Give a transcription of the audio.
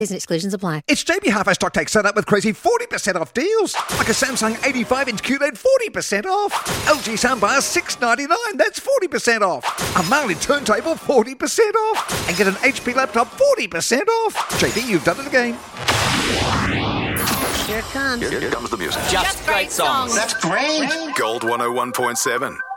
And exclusions apply. It's JB Hi-Fi Stock Take set up with crazy 40% off deals. Like a Samsung 85-inch QLED, 40% off. LG soundbar, $699, that's 40% off. A Marley turntable, 40% off. And get an HP laptop, 40% off. JB, you've done it again. Here it comes. Here comes the music. Just great songs. That's great. Gold 101.7.